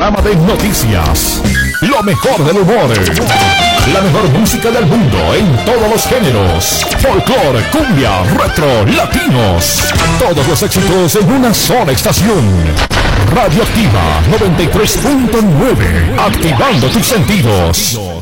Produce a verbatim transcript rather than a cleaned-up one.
programa de noticias, lo mejor del humor, la mejor música del mundo en todos los géneros, folclore, cumbia, retro, latinos, todos los éxitos en una sola estación. Radioactiva noventa y tres punto nueve, activando tus sentidos.